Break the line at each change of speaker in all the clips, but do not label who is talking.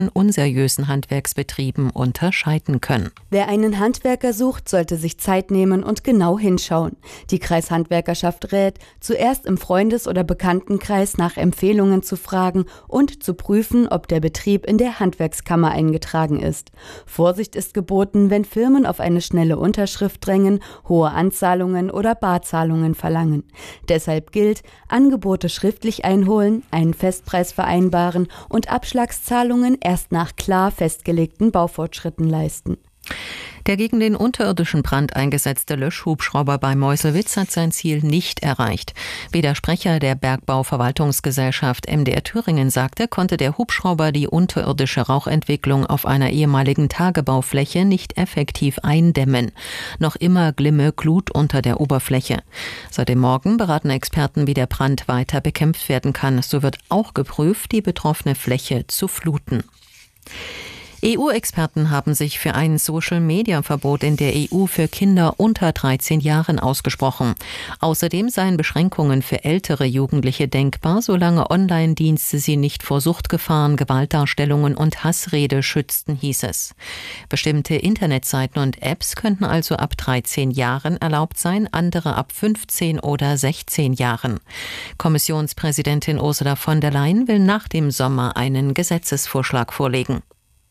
unseriösen Handwerksbetrieben unterscheiden können.
Wer einen Handwerker sucht, sollte sich Zeit nehmen und genau hinschauen. Die Kreishandwerkerschaft rät, zuerst im Freundes- oder Bekanntenkreis nach Empfehlungen zu fragen und zu prüfen, ob der Betrieb in der Handwerkskammer eingetragen ist. Vorsicht ist geboten, wenn Firmen auf eine schnelle Unterschrift drängen, hohe Anzahlungen oder Barzahlungen verlangen. Deshalb gilt, Angebote schriftlich einholen, einen Festpreis vereinbaren und Abschlagszahlungen erst nach klar festgelegten Baufortschritten leisten.
Der gegen den unterirdischen Brand eingesetzte Löschhubschrauber bei Meuselwitz hat sein Ziel nicht erreicht. Wie der Sprecher der Bergbauverwaltungsgesellschaft MDR Thüringen sagte, konnte der Hubschrauber die unterirdische Rauchentwicklung auf einer ehemaligen Tagebaufläche nicht effektiv eindämmen. Noch immer glimme Glut unter der Oberfläche. Seit dem Morgen beraten Experten, wie der Brand weiter bekämpft werden kann. So wird auch geprüft, die betroffene Fläche zu fluten. EU-Experten haben sich für ein Social-Media-Verbot in der EU für Kinder unter 13 Jahren ausgesprochen. Außerdem seien Beschränkungen für ältere Jugendliche denkbar, solange Online-Dienste sie nicht vor Suchtgefahren, Gewaltdarstellungen und Hassrede schützten, hieß es. Bestimmte Internetseiten und Apps könnten also ab 13 Jahren erlaubt sein, andere ab 15 oder 16 Jahren. Kommissionspräsidentin Ursula von der Leyen will nach dem Sommer einen Gesetzesvorschlag vorlegen.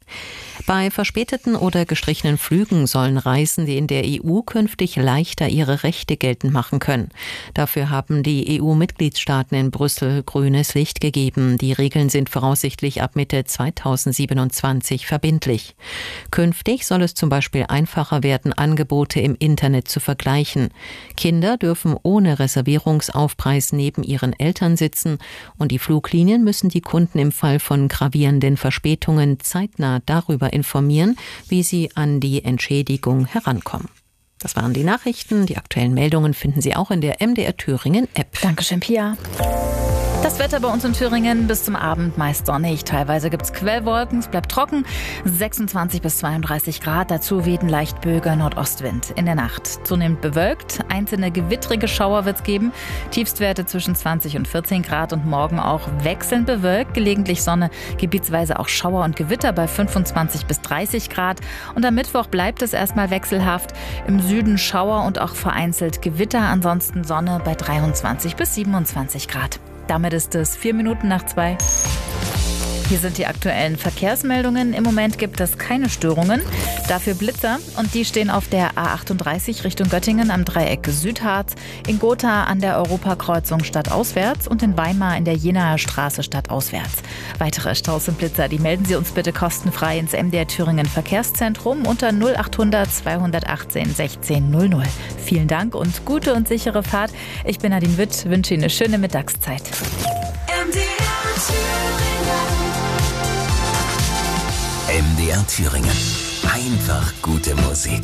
Bei verspäteten oder gestrichenen Flügen sollen Reisende in der EU künftig leichter ihre Rechte geltend machen können. Dafür haben die EU-Mitgliedstaaten in Brüssel grünes Licht gegeben. Die Regeln sind voraussichtlich ab Mitte 2027 verbindlich. Künftig soll es zum Beispiel einfacher werden, Angebote im Internet zu vergleichen. Kinder dürfen ohne Reservierungsaufpreis neben ihren Eltern sitzen und die Fluglinien müssen die Kunden im Fall von gravierenden Verspätungen zeitnah darüber informieren, wie sie an die Entschädigung herankommen. Das waren die Nachrichten. Die aktuellen Meldungen finden Sie auch in der MDR Thüringen App.
Dankeschön, Pia. Das Wetter bei uns in Thüringen bis zum Abend meist sonnig. Teilweise gibt es Quellwolken, es bleibt trocken. 26 bis 32 Grad, dazu weht ein leicht böiger Nordostwind. In der Nacht zunehmend bewölkt, einzelne gewittrige Schauer wird es geben. Tiefstwerte zwischen 20 und 14 Grad und morgen auch wechselnd bewölkt. Gelegentlich Sonne, gebietsweise auch Schauer und Gewitter bei 25 bis 30 Grad. Und am Mittwoch bleibt es erstmal wechselhaft. Im Süden Schauer und auch vereinzelt Gewitter, ansonsten Sonne bei 23 bis 27 Grad. Damit ist es 2:04. Hier sind die aktuellen Verkehrsmeldungen. Im Moment gibt es keine Störungen, dafür Blitzer. Und die stehen auf der A38 Richtung Göttingen am Dreieck Südharz, in Gotha an der Europakreuzung stadtauswärts und in Weimar in der Jenaer Straße stadtauswärts. Weitere Staus und Blitzer, die melden Sie uns bitte kostenfrei ins MDR Thüringen Verkehrszentrum unter 0800 218 16 00. Vielen Dank und gute und sichere Fahrt. Ich bin Nadine Witt, wünsche Ihnen eine schöne Mittagszeit.
MDR Thüringen. Einfach gute Musik.